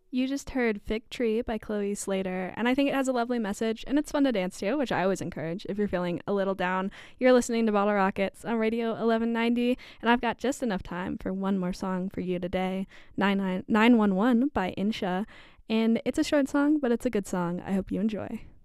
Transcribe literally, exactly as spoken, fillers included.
You just heard Fig Tree by Chloe Slater, and I think it has a lovely message and it's fun to dance to, which I always encourage if you're feeling a little down. You're listening to Bottle Rockets on Radio eleven ninety, and I've got just enough time for one more song for you today, nine one one by Insha, and it's a short song, but it's a good song. I hope you enjoy.